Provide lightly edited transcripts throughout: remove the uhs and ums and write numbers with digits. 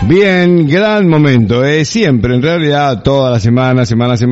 Bien, gran momento, siempre, en realidad, toda la semana,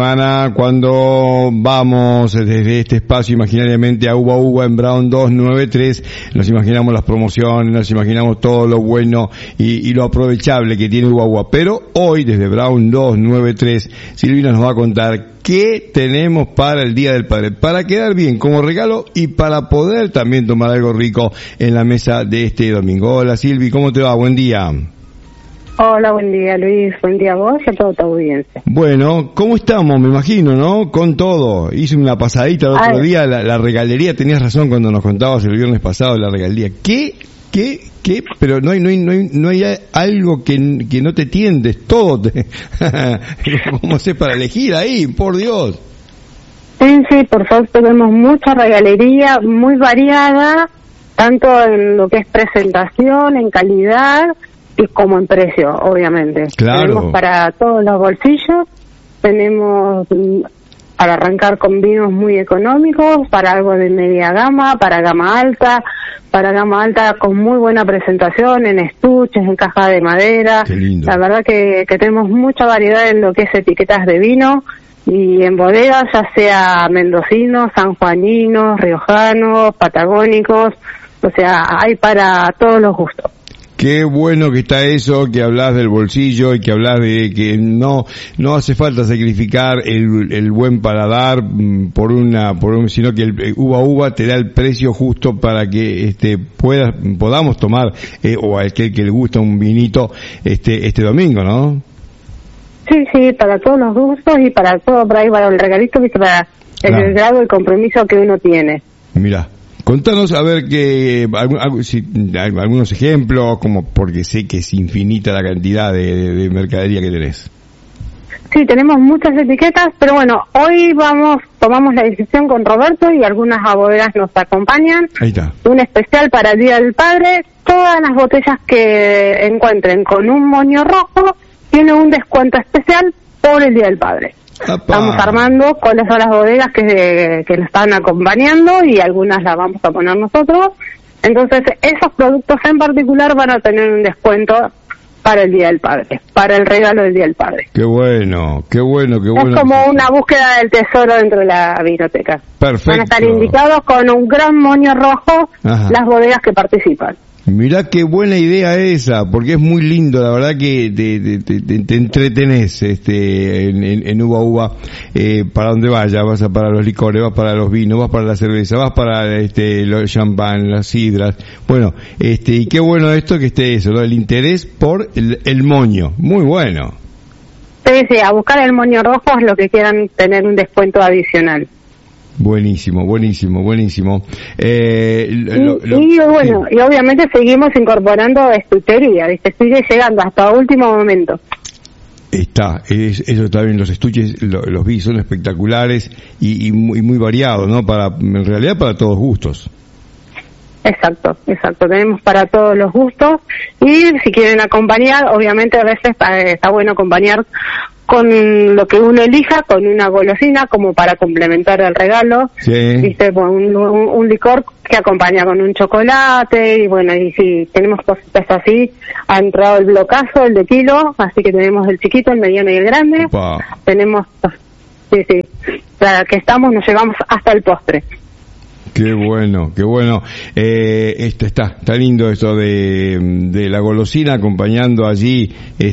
cuando vamos desde este espacio imaginariamente a Uva Uva en Brown 293, nos imaginamos las promociones, nos imaginamos todo lo bueno y lo aprovechable que tiene Uva Uva. Pero hoy, desde Brown 293, Silvina nos va a contar qué tenemos para el Día del Padre, para quedar bien como regalo y para poder también tomar algo rico en la mesa de este domingo. Hola Silvi, ¿cómo te va? Buen día. Hola, buen día Luis, buen día a vos y a toda tu audiencia. Bueno, ¿cómo estamos? Me imagino, ¿no? Con todo. Hice una pasadita el otro día, la regalería, tenías razón cuando nos contabas el viernes pasado la regalería. ¿Qué? Pero no hay algo que no te tiendes, todo ¿cómo sé para elegir ahí? Por Dios. Sí, por favor, tenemos mucha regalería, muy variada, tanto en lo que es presentación, en calidad y como en precio, obviamente. Claro. Tenemos para todos los bolsillos, tenemos para arrancar con vinos muy económicos, para algo de media gama, para gama alta con muy buena presentación, en estuches, en caja de madera. Qué lindo. La verdad que tenemos mucha variedad en lo que es etiquetas de vino y en bodegas, ya sea mendocinos, sanjuaninos, riojanos, patagónicos, o sea, hay para todos los gustos. Qué bueno que está eso, que hablas del bolsillo y que hablas de que no hace falta sacrificar el buen paladar sino que el Uva te da el precio justo para que podamos tomar o a aquel que le gusta un vinito este domingo, ¿no? Sí, para todos los gustos y para todo, para el regalito, para el grado y compromiso que uno tiene. Mirá. Contanos a ver algunos ejemplos, como porque sé que es infinita la cantidad de mercadería que tenés. Sí, tenemos muchas etiquetas, pero bueno, hoy tomamos la decisión con Roberto y algunas bodegas nos acompañan. Ahí está. Un especial para el Día del Padre. Todas las botellas que encuentren con un moño rojo tienen un descuento especial por el Día del Padre. ¡Apa! Estamos armando cuáles son las bodegas que nos están acompañando y algunas las vamos a poner nosotros. Entonces, esos productos en particular van a tener un descuento para el Día del Padre, para el regalo del Día del Padre. Qué bueno. Es como una búsqueda del tesoro dentro de la biblioteca. Perfecto. Van a estar indicados con un gran moño rojo. Ajá. Las bodegas que participan. Mirá qué buena idea esa, porque es muy lindo, la verdad que te entretenés en Uva Uva, para donde vayas, vas para los licores, vas para los vinos, vas para la cerveza, vas para los champán, las sidras. Bueno, y qué bueno esto que esté eso, ¿no? El interés por el moño, muy bueno. Sí, a buscar el moño rojo es lo que quieran tener un descuento adicional. Buenísimo. Y obviamente seguimos incorporando estuchería, ¿viste? Sigue llegando hasta último momento. Eso también, los estuches, los vi, son espectaculares y muy variados, ¿no? En realidad para todos gustos. Exacto, tenemos para todos los gustos y si quieren acompañar, obviamente a veces está bueno acompañar con lo que uno elija, con una golosina como para complementar el regalo, sí. ¿Viste? Un licor que acompaña con un chocolate y bueno, y si tenemos cositas así, ha entrado el blocazo, el de kilo, así que tenemos el chiquito, el mediano y el grande. Opa. Tenemos, para que nos llevamos hasta el postre. Qué bueno. Está lindo esto de la golosina acompañando allí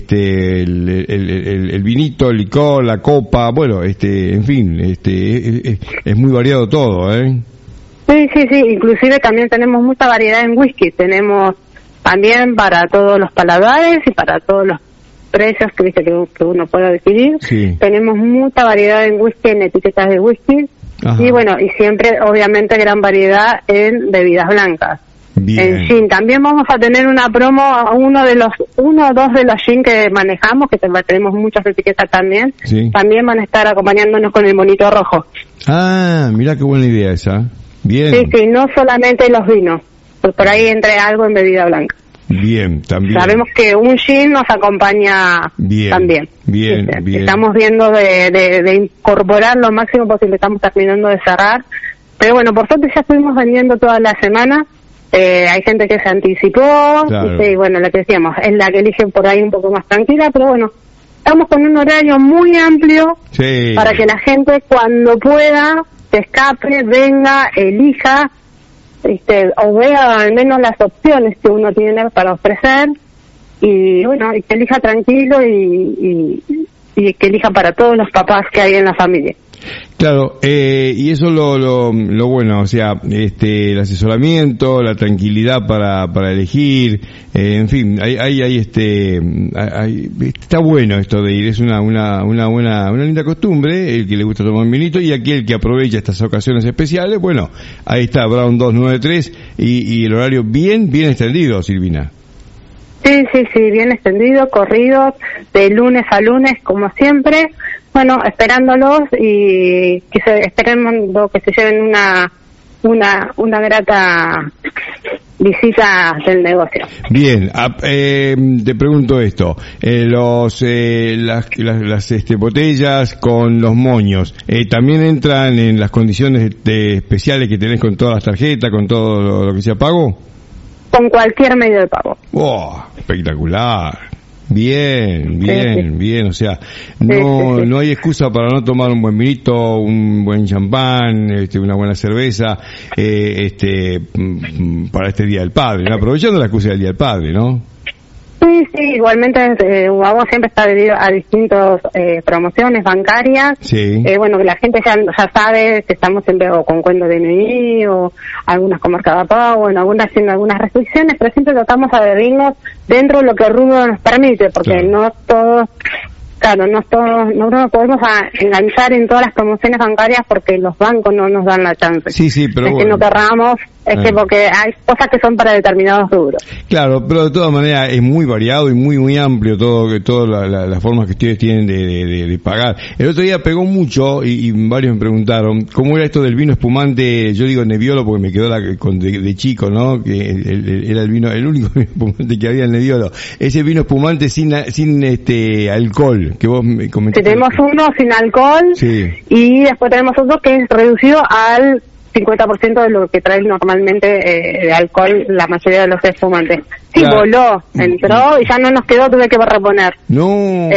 el vinito, el licor, la copa, bueno, en fin, es muy variado todo, ¿eh? Sí, inclusive también tenemos mucha variedad en whisky, tenemos también para todos los paladares y para todos los precios que uno pueda adquirir. Sí. Tenemos mucha variedad en whisky, en etiquetas de whisky. Ajá. Y bueno, y siempre obviamente gran variedad en bebidas blancas. Bien. En gin también vamos a tener una promo, uno o dos de los gin que manejamos, que tenemos muchas etiquetas también. Sí. También van a estar acompañándonos con el monito rojo. Mirá qué buena idea esa. Bien. Sí, no solamente los vinos, pues por ahí entre algo en bebida blanca. Bien, también. Sabemos que un gin nos acompaña también. Bien. Estamos viendo de incorporar lo máximo posible, estamos terminando de cerrar. Pero bueno, por suerte ya estuvimos vendiendo toda la semana. hay gente que se anticipó, claro. Y bueno, lo que decíamos, es la que elige por ahí un poco más tranquila, pero bueno, estamos con un horario muy amplio para que la gente cuando pueda se escape, venga, elija, o vea al menos las opciones que uno tiene para ofrecer, y bueno, y que elija tranquilo y que elija para todos los papás que hay en la familia. Claro, y eso lo bueno, o sea, el asesoramiento, la tranquilidad para elegir, en fin, está bueno esto de ir, es una linda costumbre, el que le gusta tomar un vinito, y aquel que aprovecha estas ocasiones especiales, bueno, ahí está Brown 293 y el horario bien extendido, Silvina. Sí, bien extendido, corridos, de lunes a lunes, como siempre. Bueno, esperándolos y esperemos que se lleven una grata visita del negocio. Bien, te pregunto esto, las botellas con los moños, ¿también entran en las condiciones especiales que tenés con todas las tarjetas, con todo lo que sea pago? Con cualquier medio de pago. ¡Oh! Espectacular. Bien, o sea, no hay excusa para no tomar un buen vinito, un buen champán, una buena cerveza, para este Día del Padre, ¿no? Aprovechando la excusa del Día del Padre, ¿no? Sí, igualmente Ubagua siempre está debido a distintas promociones bancarias. Sí. Bueno, que la gente ya sabe que estamos siempre o con cuenta de DNI o algunas con marca de pago, bueno, haciendo algunas restricciones, pero siempre tratamos de adherirnos dentro de lo que el rubro nos permite, porque claro. No nos podemos enganchar en todas las promociones bancarias porque los bancos no nos dan la chance. Sí, pero es que no querramos, que porque hay cosas que son para determinados rubros. Claro, pero de todas maneras es muy variado y muy amplio todas las formas que ustedes tienen de pagar. El otro día pegó mucho y varios me preguntaron cómo era esto del vino espumante, yo digo Nebbiolo porque me quedó de chico, ¿no? Que era el único vino espumante que había en Nebbiolo. Ese vino espumante sin alcohol, que vos me comentaste. Tenemos uno sin alcohol, sí. Y después tenemos otro que es reducido al 50% de lo que trae normalmente de alcohol la mayoría de los espumantes. Sí, claro. Voló, entró y ya no nos quedó, tuve que reponer. No.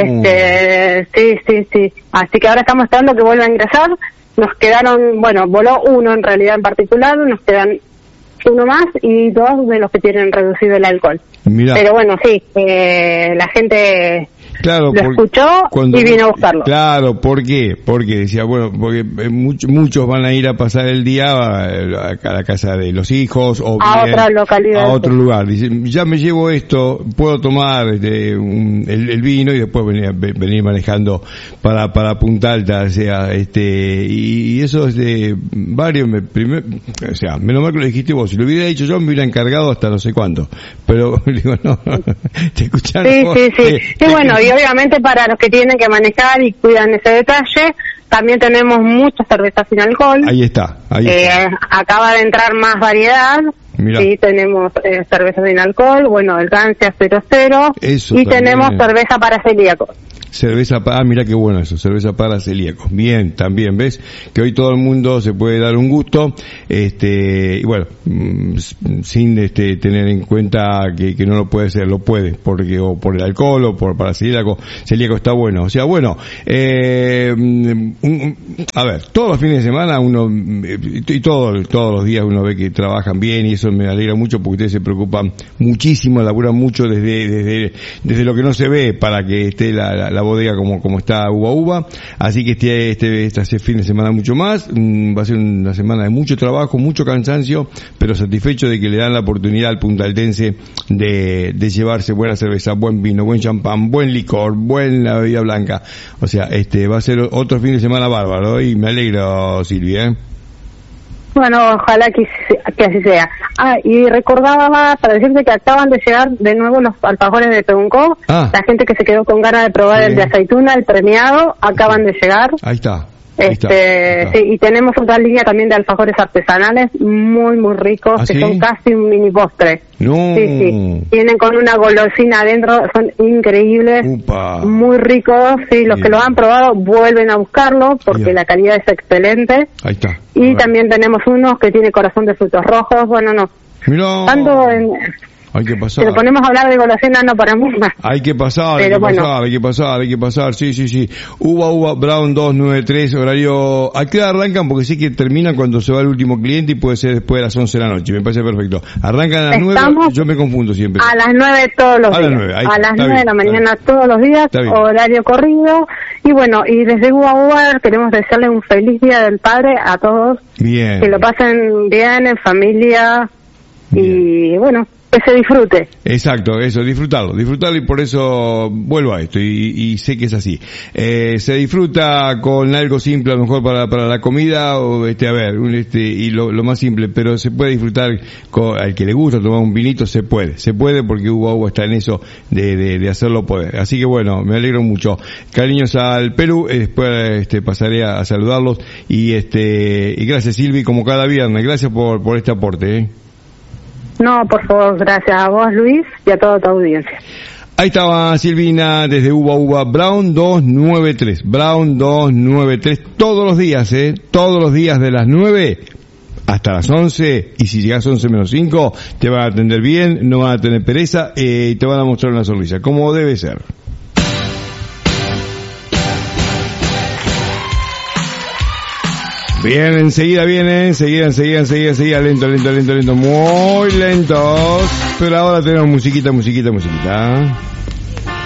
Sí. Así que ahora estamos esperando que vuelva a ingresar. Nos quedaron, voló uno en realidad en particular, nos quedan uno más y dos de los que tienen reducido el alcohol. Mirá. Pero bueno, sí, la gente lo escuchó y vino a buscarlo. Claro, ¿por qué? Porque decía, porque muchos van a ir a pasar el día a la casa de los hijos o a otra localidad. A otro lugar. Dicen, ya me llevo esto, puedo tomar el vino y después venir manejando para Punta Alta, o sea, y eso es de varios, o sea, menos mal que lo dijiste vos, si lo hubiera dicho yo me hubiera encargado hasta no sé cuánto, pero digo, no, te escucharon. Sí, bueno, y obviamente para los que tienen que manejar y cuidan ese detalle, también tenemos muchas cervezas sin alcohol. Ahí está. Acaba de entrar más variedad. Mirá. Sí, tenemos cerveza sin alcohol, el Gancia 00, y tenemos cerveza para celíacos. Mira qué bueno eso, cerveza para celíacos. Bien, también, ¿ves? Que hoy todo el mundo se puede dar un gusto, y sin tener en cuenta que no lo puede ser, lo puede, porque o por el alcohol o para celíaco está bueno. O sea, a ver, todos los fines de semana uno, y todos los días uno ve que trabajan bien y eso me alegra mucho porque ustedes se preocupan muchísimo, laburan mucho desde lo que no se ve para que esté la bodega como está uva, así que este fin de semana mucho más, va a ser una semana de mucho trabajo, mucho cansancio, pero satisfecho de que le dan la oportunidad al puntaltense de llevarse buena cerveza, buen vino, buen champán, buen licor, buena bebida blanca, o sea, va a ser otro fin de semana bárbaro y me alegro, Silvia, ojalá que así sea. Y recordaba para decirte que acaban de llegar de nuevo los alfajores de Pehuncó. La gente que se quedó con ganas de probar el de aceituna, el premiado, acaban de llegar. Ahí está. Sí, y tenemos otra línea también de alfajores artesanales muy ricos, que son casi un mini postre. No. Sí. Vienen con una golosina adentro, son increíbles. Upa. Muy ricos, sí, los que lo han probado vuelven a buscarlo porque la calidad es excelente. Ahí está. Y también tenemos unos que tiene corazón de frutos rojos, Mirá. Tanto en... Hay que pasar. Si nos ponemos a hablar de golosinas no paramos más. Hay que pasar, pero hay que pasar, sí. Uva Brown 293, horario, ¿a qué hora arrancan? Porque sé que terminan cuando se va el último cliente y puede ser después de las 11 de la noche, me parece perfecto. Arrancan a las 9, yo me confundo siempre. A las 9 todos los días. A las 9 de la mañana todos los días, horario corrido. Y bueno, y desde Uva queremos desearle un feliz Día del Padre a todos. Bien. Que lo pasen bien, en familia. Bien. Y bueno, que se disfrute. Exacto, eso, disfrutarlo y por eso vuelvo a esto y sé que es así. Se disfruta con algo simple a lo mejor para la comida o y lo más simple, pero se puede disfrutar al que le gusta tomar un vinito, se puede porque Uva está en eso de hacerlo poder. Así que bueno, me alegro mucho. Cariños al Perú, después pasaré a saludarlos y gracias Silvi como cada viernes, gracias por este aporte, No, por favor, gracias a vos, Luis, y a toda tu audiencia. Ahí estaba Silvina desde Uva Brown 293. Brown 293 todos los días de las 9 hasta las 11. Y si llegas 11 menos 5, te van a atender bien, no van a tener pereza y te van a mostrar una sonrisa, como debe ser. Bien, enseguida, lento, muy lentos. Pero ahora tenemos musiquita.